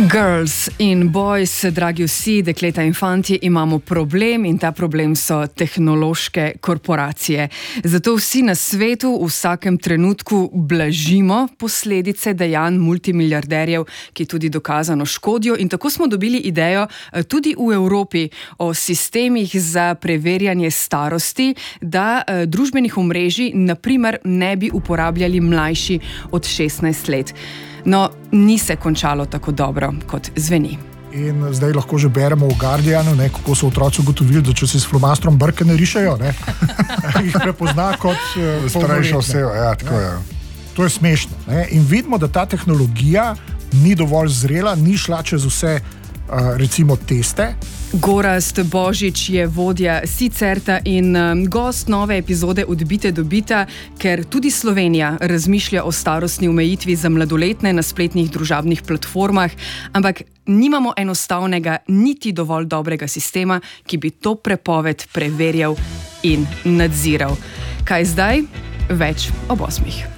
Girls in boys, dragi vsi, dekleta in fantje, imamo problem in ta problem so tehnološke korporacije. Zato vsi na svetu v vsakem trenutku blažimo posledice dejanj multimiliarderjev, ki tudi dokazano škodijo. In tako smo dobili idejo tudi v Evropi o sistemih za preverjanje starosti, da družbenih omrežij naprimer ne bi uporabljali mlajši od 16 let. No, ni se končalo tako dobro, kot zveni. In zdaj lahko že beremo v Guardianu, kako so otroci ugotovili, da če se s flomastrom brke ne rišejo, jih prepozna kot starejša oseba. Ja, tako je. To je smešno. In vidimo, da ta tehnologija ni dovolj zrela, ni šla čez vse recimo teste. Gorazd Božič je vodja Sicerta in gost nove epizode Odbite do bita, ker tudi Slovenija razmišlja o starostni omejitvi za mladoletne na spletnih družabnih platformah, ampak nimamo enostavnega niti dovolj dobrega sistema, ki bi to prepoved preverjal in nadziral. Kaj zdaj? Več ob 8.